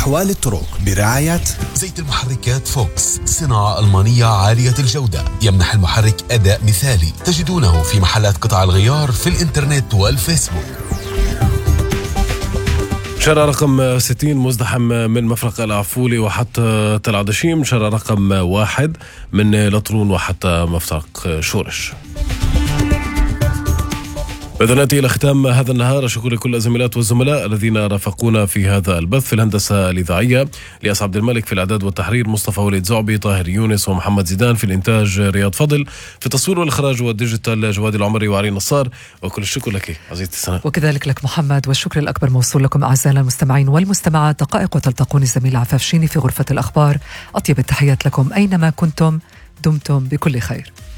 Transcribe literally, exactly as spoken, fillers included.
أحوال الطرق برعاية زيت المحركات فوكس، صناعة ألمانية عالية الجودة، يمنح المحرك أداء مثالي. تجدونه في محلات قطع الغيار في الإنترنت والفيسبوك. شارع رقم ستين مزدحم من مفرق العفولي وحتى تل عدشيم، شارع رقم واحد من لطرون وحتى مفرق شورش. إذا نأتي إلى ختام هذا النهار، شكرا لكل الزميلات والزملاء الذين رافقونا في هذا البث. في الهندسة الإذاعية لياس عبد الملك، في الإعداد والتحرير مصطفى وليد زعبي، طاهر يونس ومحمد زيدان، في الإنتاج رياض فضل، في التصوير والإخراج والديجيتال جواد العمري وعلي نصار. وكل الشكر لك عزيزتي سناء. وكذلك لك محمد، والشكر الأكبر موصول لكم أعزائنا المستمعين والمستمعات. دقائق وتلتقون الزميل عفاف شيني في غرفة الأخبار. أطيب التحيات لكم أينما كنتم، دمتم بكل خير.